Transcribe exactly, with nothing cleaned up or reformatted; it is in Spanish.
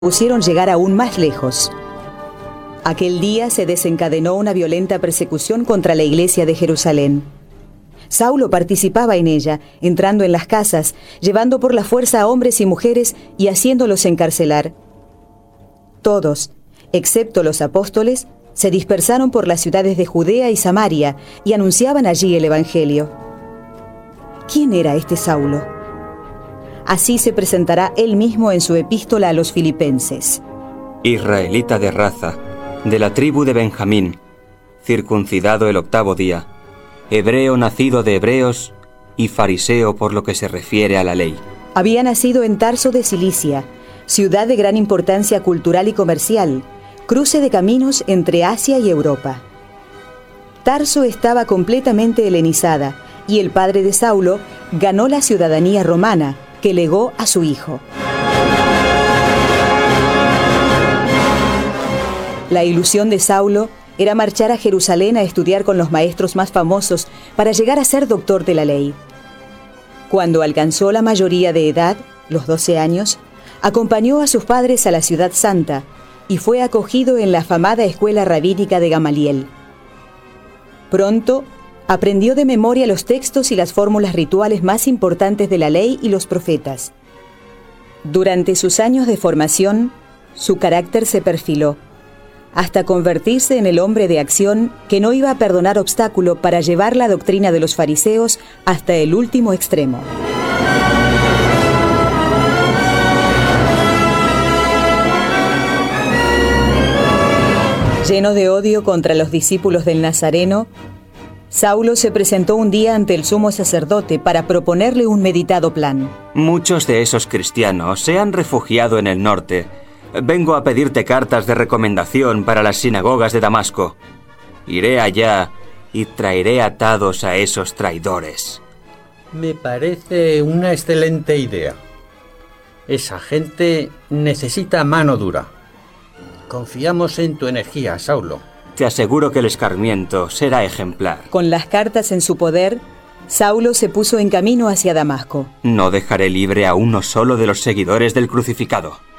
pusieron llegar aún más lejos. Aquel día se desencadenó una violenta persecución contra la iglesia de Jerusalén. Saulo participaba en ella, entrando en las casas, llevando por la fuerza a hombres y mujeres y haciéndolos encarcelar. Todos, excepto los apóstoles, se dispersaron por las ciudades de Judea y Samaria y anunciaban allí el evangelio. ¿Quién era este Saulo? Así se presentará él mismo en su epístola a los filipenses. Israelita de raza, de la tribu de Benjamín, circuncidado el octavo día, hebreo nacido de hebreos y fariseo por lo que se refiere a la ley. Había nacido en Tarso de Cilicia, ciudad de gran importancia cultural y comercial, cruce de caminos entre Asia y Europa. Tarso estaba completamente helenizada y el padre de Saulo ganó la ciudadanía romana, que legó a su hijo. La ilusión de Saulo era marchar a Jerusalén a estudiar con los maestros más famosos para llegar a ser doctor de la ley. Cuando alcanzó la mayoría de edad, los doce años, acompañó a sus padres a la ciudad santa y fue acogido en la afamada escuela rabínica de Gamaliel. Pronto aprendió de memoria los textos y las fórmulas rituales más importantes de la ley y los profetas. Durante sus años de formación, su carácter se perfiló, hasta convertirse en el hombre de acción que no iba a perdonar obstáculo para llevar la doctrina de los fariseos hasta el último extremo. Lleno de odio contra los discípulos del Nazareno, Saulo se presentó un día ante el sumo sacerdote para proponerle un meditado plan. Muchos de esos cristianos se han refugiado en el norte. Vengo a pedirte cartas de recomendación para las sinagogas de Damasco. Iré allá y traeré atados a esos traidores. Me parece una excelente idea. Esa gente necesita mano dura. Confiamos en tu energía, Saulo. Te aseguro que el escarmiento será ejemplar. Con las cartas en su poder, Saulo se puso en camino hacia Damasco. No dejaré libre a uno solo de los seguidores del crucificado.